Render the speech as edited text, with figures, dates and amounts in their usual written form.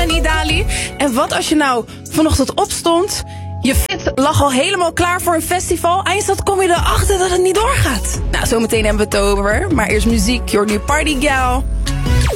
Melanie Daly. En wat als je nou vanochtend opstond, je fit lag al helemaal klaar voor een festival, eindstand kom je erachter dat het niet doorgaat. Nou, zometeen hebben we het over. Maar eerst muziek, je hoort nu Party Gal